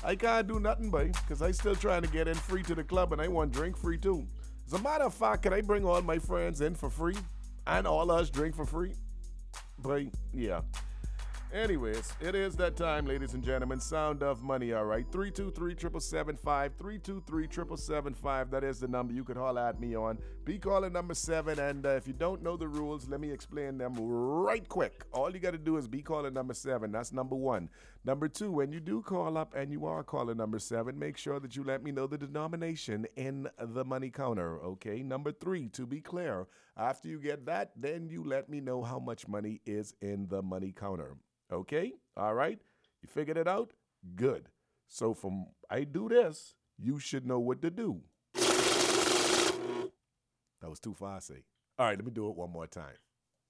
I can't do nothing, boy, because I still trying to get in free to the club and I want drink free too. As a matter of fact, can I bring all my friends in for free and all us drink for free? Boy, yeah. Anyways, it is that time, ladies and gentlemen. Sound of money, all right. 323-775, 323-775. That is the number you could holler at me on. Be calling number 7, and if you don't know the rules, let me explain them right quick. All you got to do is be calling number 7. That's number 1. Number 2, when you do call up and you are calling number 7, make sure that you let me know the denomination in the money counter, okay? Number 3, to be clear, after you get that, then you let me know how much money is in the money counter. Okay? All right? You figured it out? Good. So from I do this, you should know what to do. That was too fast. All right, let me do it one more time.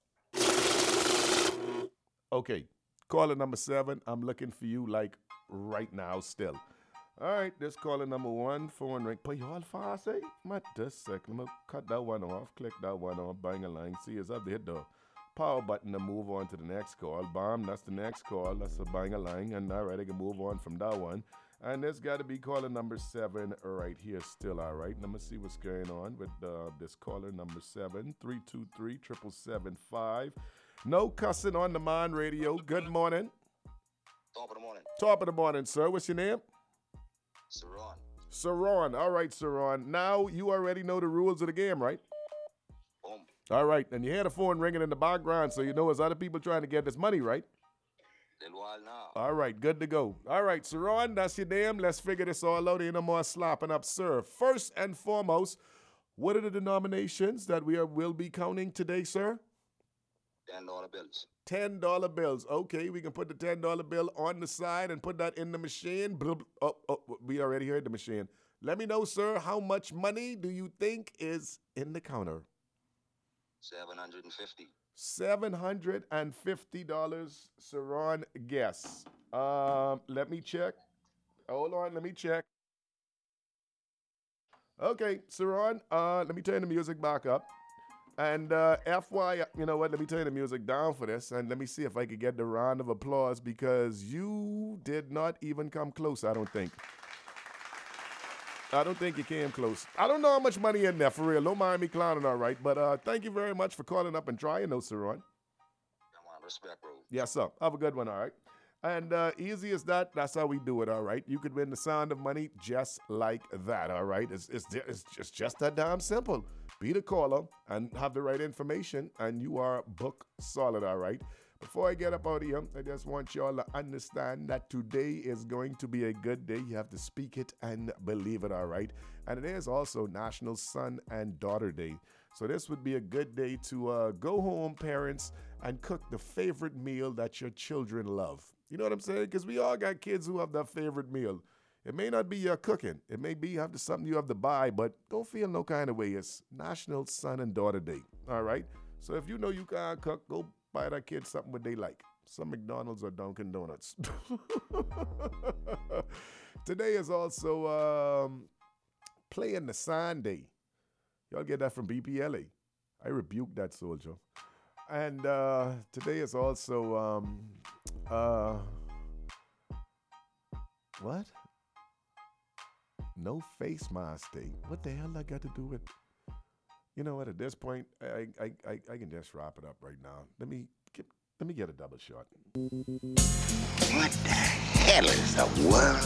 Okay. Caller number 7, I'm looking for you like right now still. All right, this caller number 1, phone ring. But you all fast, Matt, just a second. I'm going to cut that one off, click that one off, bang a line. See, it's up to hit the power button to move on to the next call. Bam, that's the next call. That's a bang a line. And all right, I can move on from that one. And there's got to be caller number 7 right here still, all right. Let me see what's going on with this caller number 7, 323-775. No cussing on the Man Radio. Good morning. Top of the morning. Top of the morning, sir. What's your name? Saron. Saron. All right, Saron. Now you already know the rules of the game, right? Boom. All right, and you hear the phone ringing in the background, so you know there's other people trying to get this money, right? Little while now. All right, good to go. All right, Saron, that's your name. Let's figure this all out. Ain't no more slopping up, sir. First and foremost, what are the denominations that will be counting today, sir? $10 bills. $10 bills. Okay, we can put the $10 bill on the side and put that in the machine. Oh, we already heard the machine. Let me know, sir, how much money do you think is in the counter? $750. $750, Saron, guess. Let me check. Hold on, let me check. Okay, Saron, let me turn the music back up. And FYI, you know what, let me turn the music down for this, and let me see if I could get the round of applause, because you did not even come close, I don't think. I don't think you came close. I don't know how much money in there, for real. Don't mind me clowning, all right. But thank you very much for calling up and trying those, Saron. Come on, respect, bro. Yes, sir. Have a good one, all right. And easy as that, that's how we do it, all right. You could win the sound of money just like that, all right. It's just that damn simple. Be the caller and have the right information, and you are book solid, all right. Before I get up out of here, I just want y'all to understand that today is going to be a good day. You have to speak it and believe it, all right? And it is also National Son and Daughter Day. So this would be a good day to go home, parents, and cook the favorite meal that your children love. You know what I'm saying? Because we all got kids who have their favorite meal. It may not be your cooking. It may be something you have to buy, but don't feel no kind of way. It's National Son and Daughter Day, all right? So if you know you can't cook, go buy that kid something what they like. Some McDonald's or Dunkin' Donuts. Today is also Playing the Sign Day. Y'all get that from BPLA. I rebuke that, soldier. And today is also what? No Face Mask Day. What the hell I got to do with? You know what? At this point, I can just wrap it up right now. Let me get a double shot. What the hell is the world